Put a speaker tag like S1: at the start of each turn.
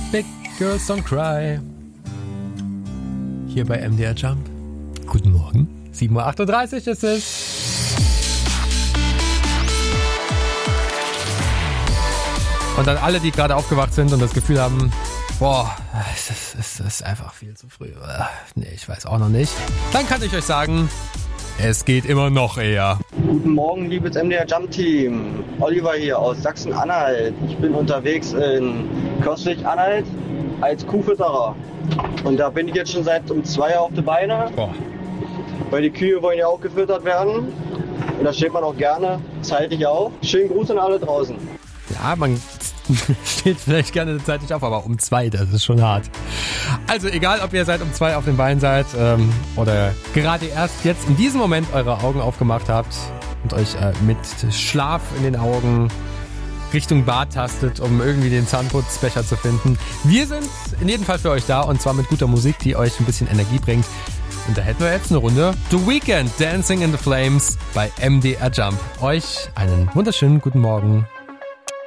S1: Big Girls Don't Cry. Hier bei MDR Jump. Guten Morgen. 7.38 Uhr ist es. Und dann alle, die gerade aufgewacht sind und das Gefühl haben, boah, es ist einfach viel zu früh. Nee, ich weiß auch noch nicht. Dann kann ich euch sagen, es geht immer noch eher.
S2: Guten Morgen, liebes MDR Jump Team. Oliver hier aus Sachsen-Anhalt. Ich bin unterwegs in Köstlich-Anhalt als Kuhfütterer. Und da bin ich jetzt schon seit um 2 auf die Beine.
S1: Boah.
S2: Weil die Kühe wollen ja auch gefüttert werden. Und da steht man auch gerne zeitig auf. Schönen Gruß an alle draußen.
S1: Ja, man steht vielleicht gerne zeitig auf, aber um 2, das ist schon hart. Also egal, ob ihr seit um 2 auf den Beinen seid oder gerade erst jetzt in diesem Moment eure Augen aufgemacht habt und euch mit Schlaf in den Augen Richtung Bad tastet, um irgendwie den Zahnputzbecher zu finden. Wir sind in jedem Fall für euch da und zwar mit guter Musik, die euch ein bisschen Energie bringt. Und da hätten wir jetzt eine Runde The Weeknd, Dancing in the Flames bei MDR Jump. Euch einen wunderschönen guten Morgen.